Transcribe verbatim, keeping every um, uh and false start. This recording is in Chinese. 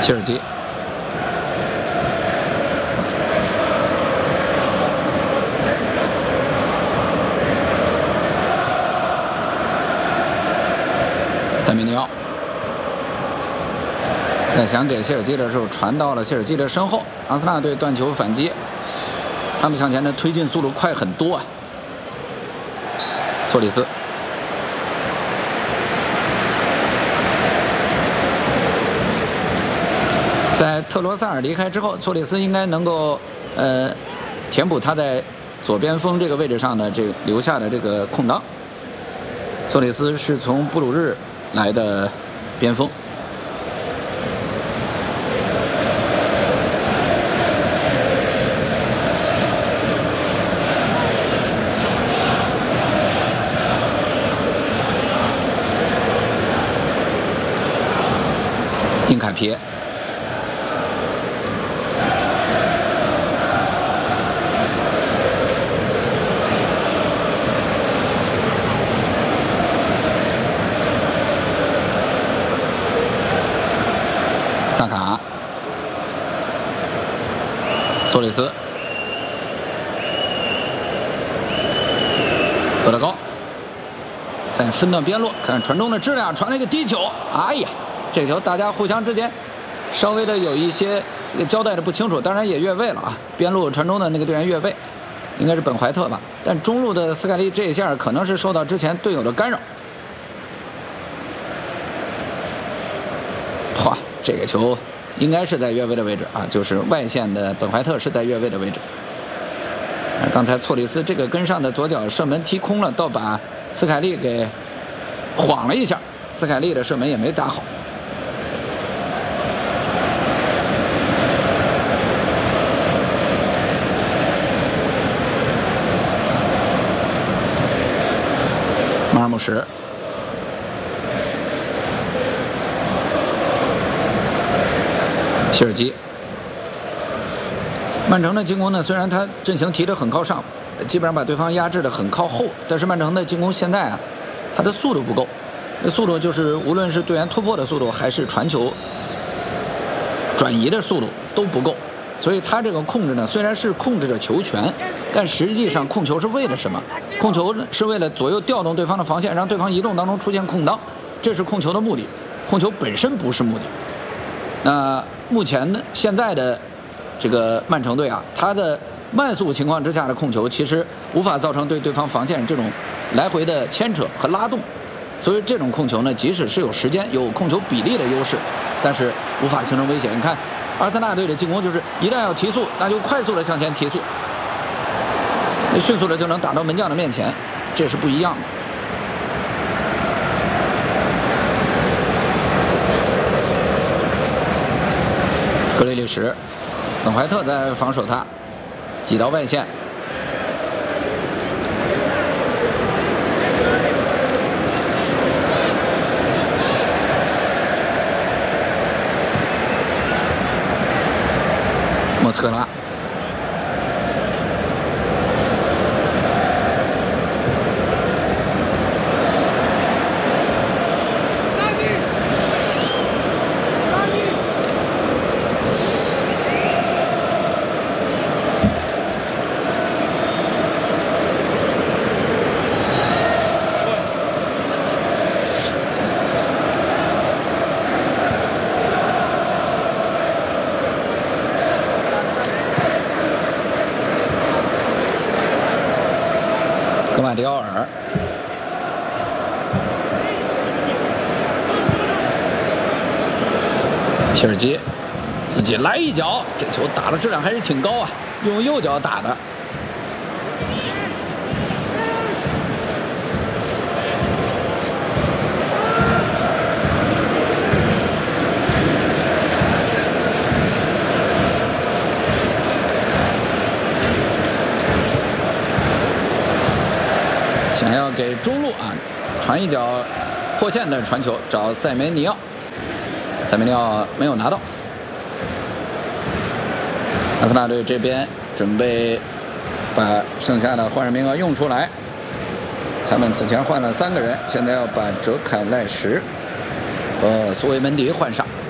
切尔基。塞米尼奥在想给谢尔基的时候传到了谢尔基的身后，阿森纳队断球反击，他们向前的推进速度快很多啊。索里斯，在特罗萨尔离开之后，索里斯应该能够呃填补他在左边锋这个位置上的这个留下的这个空档。索里斯是从布鲁日来的边锋。英凯皮，萨卡，索里斯，多德高，在分段边路，看传中的质量，传了一个低球，哎呀！这球大家互相之间稍微的有一些这个交代的不清楚，当然也越位了啊！边路传中的那个队员越位，应该是本怀特吧？但中路的斯凯利这一下可能是受到之前队友的干扰。哇，这个球应该是在越位的位置啊，就是外线的本怀特是在越位的位置。刚才错里斯这个跟上的左脚射门踢空了，倒把斯凯利给晃了一下，斯凯利的射门也没打好。马尔姆什，谢尔基。曼城的进攻呢，虽然他阵型提得很靠上，基本上把对方压制得很靠后，但是曼城的进攻现在啊，他的速度不够。这速度就是无论是队员突破的速度，还是传球转移的速度都不够。所以他这个控制呢，虽然是控制着球权，但实际上控球是为了什么？控球是为了左右调动对方的防线，让对方移动当中出现空档，这是控球的目的。控球本身不是目的。那目前呢，现在的这个曼城队啊，他的慢速情况之下的控球，其实无法造成对对方防线这种来回的牵扯和拉动。所以这种控球呢，即使是有时间、有控球比例的优势，但是无法形成威胁。你看。阿森纳队的进攻就是一旦要提速，那就快速的向前提速，迅速的就能打到门将的面前，这是不一样的。格雷利什，本怀特在防守他，挤到外线。莫斯科拉，格马迪奥尔，切尔基自己来一脚，这球打的质量还是挺高啊，用右脚打的。想要给中路啊传一脚破线的传球，找塞梅尼奥，塞梅尼奥没有拿到。阿森纳队这边准备把剩下的换人名额用出来，他们此前换了三个人，现在要把哲凯赖什和苏维门迪换上。